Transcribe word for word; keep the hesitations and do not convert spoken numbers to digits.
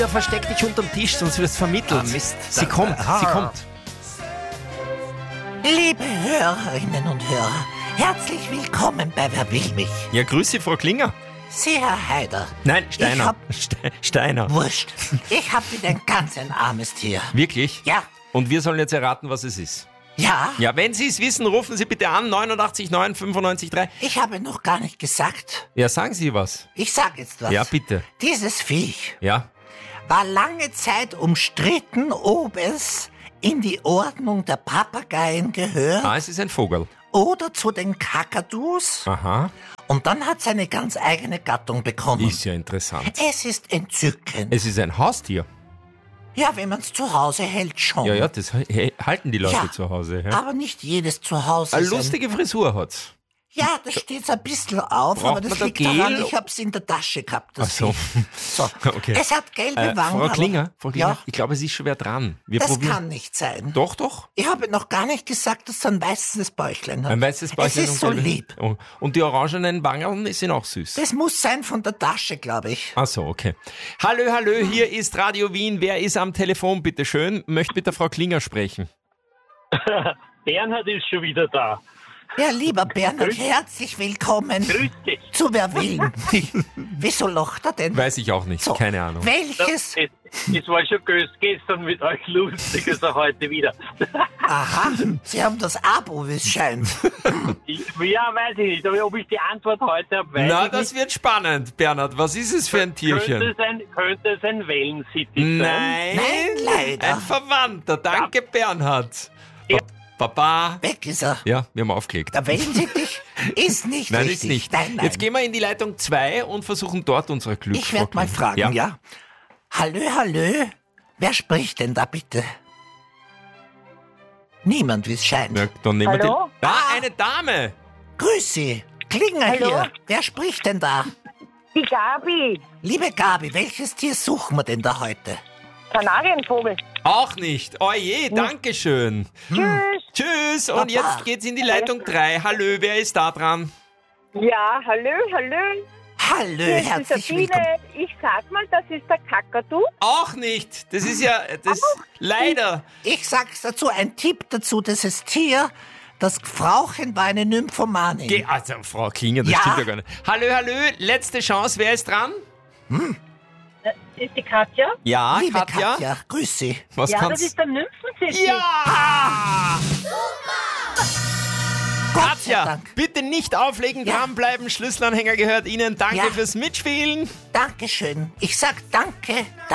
Ja, versteck dich unterm Tisch, sonst wirst du vermittelt. Ah, Mist. Sie kommt, Ah. sie kommt. Liebe Hörerinnen und Hörer, herzlich willkommen bei Wer will mich? Ja, grüße, Frau Klinger. Sie, Herr Haider. Nein, Ich Steiner. hab, Ste- Steiner. wurscht. Ich hab wieder ein ganz ein armes Tier. Wirklich? Ja, Und wir sollen jetzt erraten, was es ist. ja, Ja, wenn Sie es wissen, rufen Sie bitte an, neunundachtzig neun fünfundneunzig drei. ich habe noch gar nicht gesagt. Ja, sagen Sie was. Ich sag jetzt was. Ja, bitte. Dieses Viech Ja. war lange Zeit umstritten, ob es in die Ordnung der Papageien gehört Ah, es ist ein Vogel. oder zu den Kakadus. Aha. Und dann hat es eine ganz eigene Gattung bekommen. Ist ja interessant. Es ist entzückend. Es ist ein Haustier. Ja, wenn man es zu Hause hält, schon. Ja, ja, das he- halten die Leute Ja, zu Hause. Ja. Aber nicht jedes zu Hause. Eine ist ein- lustige Frisur hat's. Ja, da steht's ein bisschen auf, Braucht aber das man da liegt Gel? daran, ich hab's in der Tasche gehabt. Das Ach so. Viech. So. Okay. Es hat gelbe Äh, Wangen. Frau aber- Klinger, Frau Klinger, Ja, ich glaube, es ist schon wer dran. Wir das probieren. kann nicht sein. Doch, doch. Ich habe noch gar nicht gesagt, dass es ein weißes Bäuchlein hat. Ein weißes Bäuchlein Es ist und so gelbe- lieb. Oh. Und die orangenen Wangen sind auch süß. Das muss sein von der Tasche, glaube ich. Ach so, okay. Hallo, hallo, hier ist Radio Wien. Wer ist am Telefon, bitte schön? Möchte mit der Frau Klinger sprechen. Bernhard ist schon wieder da. Ja, lieber Bernhard, herzlich willkommen Grüß dich. zu Wer will. Wieso lacht er denn? Weiß ich auch nicht, So, keine Ahnung. Welches? Es, es war schon ge- gestern mit euch lustig, also heute wieder. Aha, Sie haben das Abo, wie es scheint. Ich, ja, weiß ich nicht, aber ob ich die Antwort heute habe, weiß Na, ich das nicht. wird spannend, Bernhard. Was ist es für ein Könnte Tierchen? es ein, könnte es ein Wellensittich sein? Nein, Nein, leider. ein Verwandter. Danke, Bernhard. Ja. Papa. Weg ist er. Ja, wir haben aufgelegt. Der Wellensittich ist nicht Nein, richtig. ist nicht. Nein, nein. Jetzt gehen wir in die Leitung zwei und versuchen dort unser Glück. ich werde Frau mal Klinger. fragen, ja. Ja. Hallö, hallö. Wer spricht denn da bitte? Niemand, wie es scheint. Ja, dann nehmen wir Hallo? den. Ah, eine Dame. Grüß Sie. Klinger Hallo? hier. Wer spricht denn da? Die Gabi, Liebe Gabi, welches Tier suchen wir denn da heute? Kanarienvogel. Auch nicht. Oh je, danke schön. Tschüss. Tschüss. Und Papa. jetzt geht's in die Leitung drei. Hallo, wer ist da dran? Ja, hallo, hallo. Hallo, Hier ist die herzlich Sabine. willkommen. Ich sag mal, das ist der Kakadu. Auch nicht. Das ist ja, das, leider. Ich sag's dazu, ein Tipp dazu, dieses Tier, das Frauchen war eine Nymphomanin. Geh, also, Frau Klinger, das Ja. stimmt ja gar nicht. Hallo, hallo, letzte Chance, wer ist dran? Das ist die Katja. Ja, Liebe Katja. Katja, grüß Sie. Was Ja, kannst das ist der Nymphensittich. Ja! Gott sei Katja, Dank. bitte nicht auflegen, Ja. dranbleiben. Schlüsselanhänger gehört Ihnen. Danke Ja. fürs Mitspielen. Dankeschön. Ich sag danke.